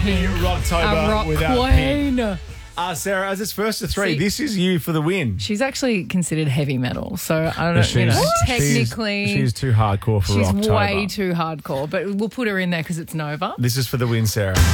Pink. Rocktober A rock without queen. Pink. Sarah, as it's first to three, See- this is you for the win. She's actually considered heavy metal, so I don't know. Technically, she's too hardcore for she's Rocktober. way too hardcore. But we'll put her in there because it's Nova. This is for the win, Sarah.